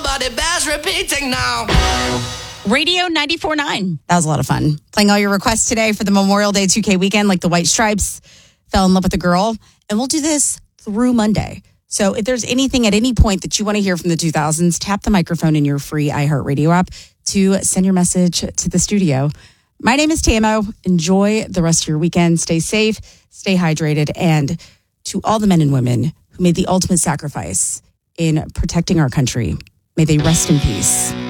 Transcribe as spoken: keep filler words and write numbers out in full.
somebody bears repeating now. Radio ninety-four point nine. That was a lot of fun. Playing all your requests today for the Memorial Day two K weekend, like the White Stripes, Fell in Love with a Girl. And we'll do this through Monday. So if there's anything at any point that you want to hear from the two thousands, tap the microphone in your free iHeartRadio app to send your message to the studio. My name is Tamo. Enjoy the rest of your weekend. Stay safe, stay hydrated, and to all the men and women who made the ultimate sacrifice in protecting our country, may they rest in peace.